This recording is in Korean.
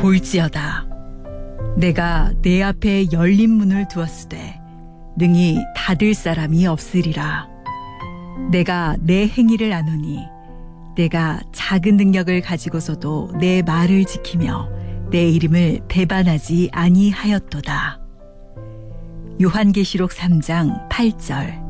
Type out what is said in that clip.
볼지어다. 내가 내 앞에 열린 문을 두었으되 능히 닫을 사람이 없으리라. 내가 내 행위를 아노니 내가 작은 능력을 가지고서도 내 말을 지키며 내 이름을 배반하지 아니하였도다. 요한계시록 3장 8절.